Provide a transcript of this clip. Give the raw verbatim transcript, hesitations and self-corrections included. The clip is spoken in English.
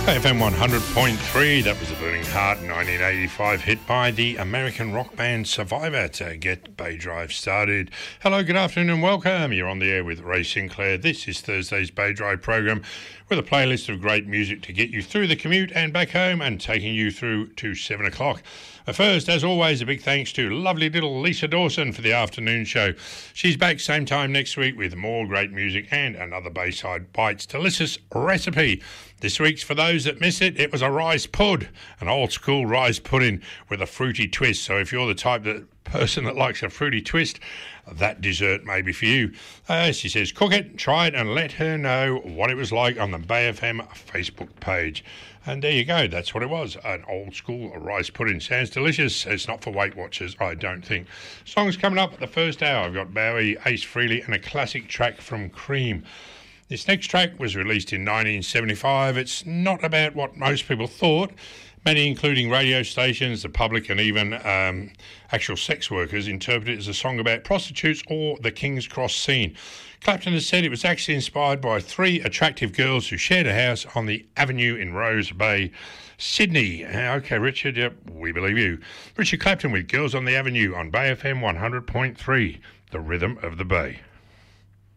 F M one hundred point three, that was a Burning Heart nineteen eighty-five hit by the American rock band Survivor to get Bay Drive started. Hello, good afternoon and welcome. You're on the air with Ray Sinclair. This is Thursday's Bay Drive program with a playlist of great music to get you through the commute and back home and taking you through to seven o'clock. First, as always, a big thanks to lovely little Lisa Dawson for the afternoon show. She's back same time next week with more great music and another Bayside Bites delicious recipe. This week's, for those that miss it, it was a rice pud, an old school rice pudding with a fruity twist. So if you're the type that person that likes a fruity twist, that dessert may be for you. Uh, she says, cook it, try it, and let her know what it was like on the Bay F M Facebook page. And there you go, that's what it was, an old school rice pudding. Sounds delicious. It's not for Weight Watchers, I don't think. Songs coming up at the first hour. I've got Bowie, Ace Frehley, and a classic track from Cream. This next track was released in nineteen seventy-five. It's not about what most people thought. Many, including radio stations, the public, and even um, actual sex workers, interpret it as a song about prostitutes or the King's Cross scene. Clapton has said it was actually inspired by three attractive girls who shared a house on the Avenue in Rose Bay, Sydney. OK, Richard, yep, we believe you. Richard Clapton with Girls on the Avenue on Bay F M one hundred point three, the rhythm of the Bay.